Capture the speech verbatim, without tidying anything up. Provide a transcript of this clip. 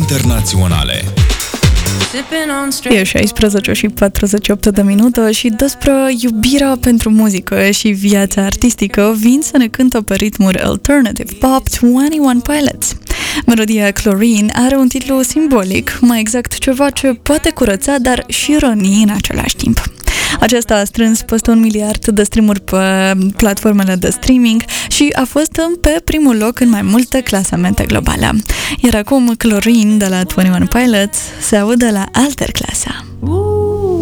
internaționale. E șaisprezece și patruzeci și opt de minute și despre iubirea pentru muzică și viața artistică vin să ne cântă pe ritmuri alternative pop douăzeci și unu Pilots. Melodia Chlorine are un titlu simbolic, mai exact ceva ce poate curăța, dar și răni în același timp. Acesta a strâns peste un miliard de streamuri pe platformele de streaming și a fost pe primul loc în mai multe clasamente globale. Iar acum Chlorine de la douăzeci și unu Pilots se aude la Alterclasa.